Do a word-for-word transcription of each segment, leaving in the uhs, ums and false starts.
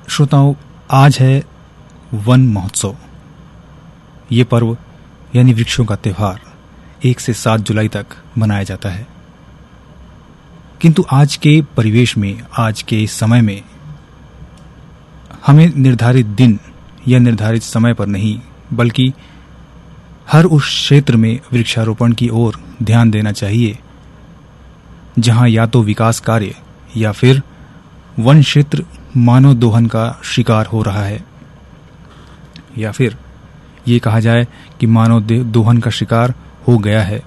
श्रोताओं, आज है वन महोत्सव। ये पर्व यानी वृक्षों का त्योहार एक से सात जुलाई तक मनाया जाता है। किंतु आज के परिवेश में, आज के समय में हमें निर्धारित दिन या निर्धारित समय पर नहीं, बल्कि हर उस क्षेत्र में वृक्षारोपण की ओर ध्यान देना चाहिए जहां या तो विकास कार्य या फिर वन क्षेत्र मानव दोहन का शिकार हो रहा है, या फिर ये कहा जाए कि मानव दोहन का शिकार हो गया है।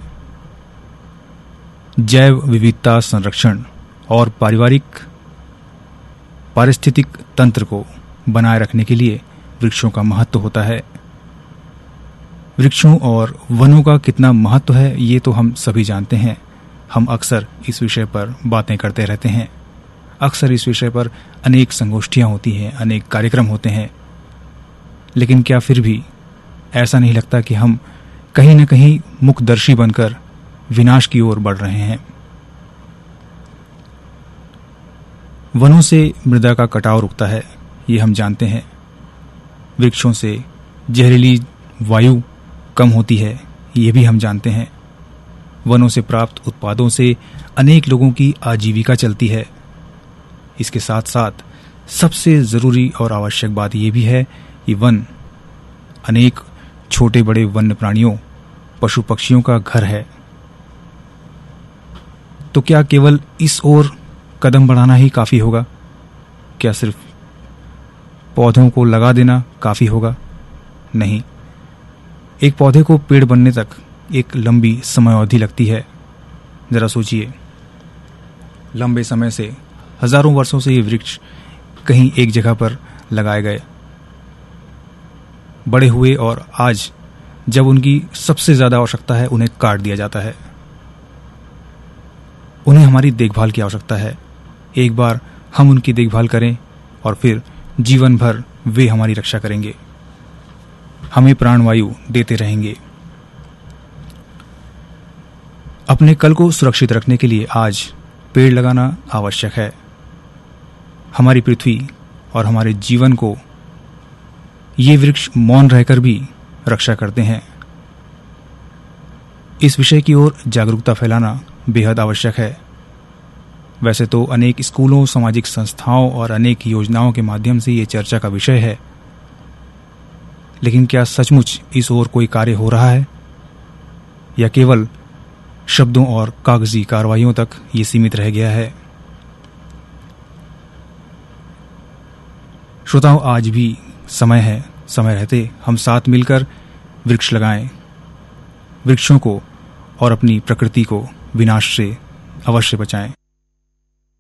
जैव विविधता संरक्षण और पारिवारिक पारिस्थितिक तंत्र को बनाए रखने के लिए वृक्षों का महत्व होता है। वृक्षों और वनों का कितना महत्व है ये तो हम सभी जानते हैं। हम अक्सर इस विषय पर बातें करते रहते हैं। अक्सर इस विषय पर अनेक संगोष्ठियां होती हैं, अनेक कार्यक्रम होते हैं। लेकिन क्या फिर भी ऐसा नहीं लगता कि हम कहीं न कहीं मुखदर्शी बनकर विनाश की ओर बढ़ रहे हैं? वनों से मृदा का कटाव रुकता है, ये हम जानते हैं। वृक्षों से जहरीली वायु कम होती है, ये भी हम जानते हैं। वनों से प्राप्त उत्पादों से अनेक लोगों की आजीविका चलती है। इसके साथ साथ सबसे जरूरी और आवश्यक बात यह भी है कि वन अनेक छोटे बड़े वन्य प्राणियों, पशु पक्षियों का घर है। तो क्या केवल इस ओर कदम बढ़ाना ही काफी होगा? क्या सिर्फ पौधों को लगा देना काफी होगा? नहीं, एक पौधे को पेड़ बनने तक एक लंबी समयावधि लगती है। जरा सोचिए, लंबे समय से, हजारों वर्षों से ये वृक्ष कहीं एक जगह पर लगाए गए, बड़े हुए, और आज जब उनकी सबसे ज्यादा आवश्यकता है उन्हें काट दिया जाता है। उन्हें हमारी देखभाल की आवश्यकता है। एक बार हम उनकी देखभाल करें और फिर जीवन भर वे हमारी रक्षा करेंगे, हमें प्राणवायु देते रहेंगे। अपने कल को सुरक्षित रखने के लिए आज पेड़ लगाना आवश्यक है। हमारी पृथ्वी और हमारे जीवन को ये वृक्ष मौन रहकर भी रक्षा करते हैं। इस विषय की ओर जागरूकता फैलाना बेहद आवश्यक है। वैसे तो अनेक स्कूलों, सामाजिक संस्थाओं और अनेक योजनाओं के माध्यम से ये चर्चा का विषय है, लेकिन क्या सचमुच इस ओर कोई कार्य हो रहा है, या केवल शब्दों और कागजी कार्रवाइयों तक ये सीमित रह गया है? श्रोताओं, आज भी समय है, समय रहते हम साथ मिलकर वृक्ष लगाएं, वृक्षों को और अपनी प्रकृति को विनाश से अवश्य बचाएं।